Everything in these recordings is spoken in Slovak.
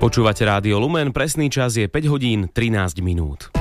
Počúvate Rádio Lumen, presný čas je 5 hodín 13 minút.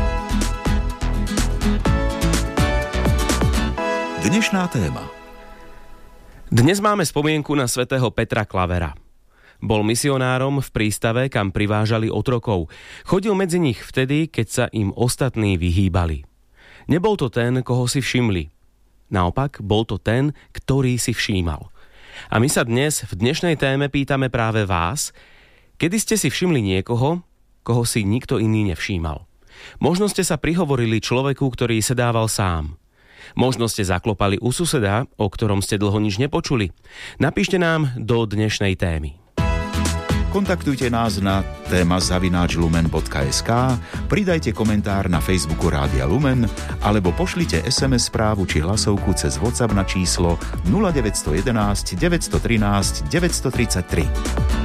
Dnešná téma. Dnes máme spomienku na svätého Petra Klavera. Bol misionárom v prístave, kam privážali otrokov. Chodil medzi nich vtedy, keď sa im ostatní vyhýbali. Nebol to ten, koho si všimli. Naopak, bol to ten, ktorý si všímal. A my sa dnes v dnešnej téme pýtame práve vás, kedy ste si všimli niekoho, koho si nikto iný nevšímal. Možno ste sa prihovorili človeku, ktorý sedával sám. Možno ste zaklopali u suseda, o ktorom ste dlho nič nepočuli. Napíšte nám do dnešnej témy. Kontaktujte nás na téma@lumen.sk, pridajte komentár na Facebooku Rádia Lumen alebo pošlite SMS správu či hlasovku cez WhatsApp na číslo 0911 913 933.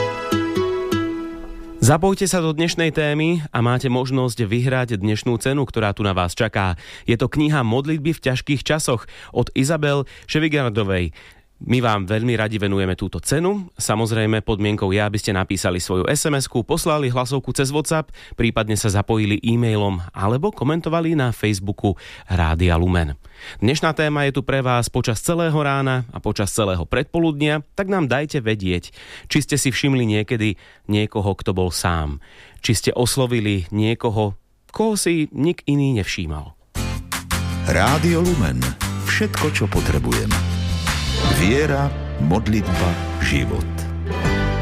Zapojte sa do dnešnej témy a máte možnosť vyhrať dnešnú cenu, ktorá tu na vás čaká. Je to kniha Modlitby v ťažkých časoch od Izabel Ševigardovej. My vám veľmi radi venujeme túto cenu. Samozrejme podmienkou je, aby ste napísali svoju SMS-ku, poslali hlasovku cez WhatsApp, prípadne sa zapojili e-mailom alebo komentovali na Facebooku Rádia Lumen. Dnešná téma je tu pre vás počas celého rána a počas celého predpoludnia, tak nám dajte vedieť, či ste si všimli niekedy niekoho, kto bol sám. Či ste oslovili niekoho, koho si nik iný nevšímal. Rádio Lumen. Všetko, čo potrebujem. Viera, modlitba, život.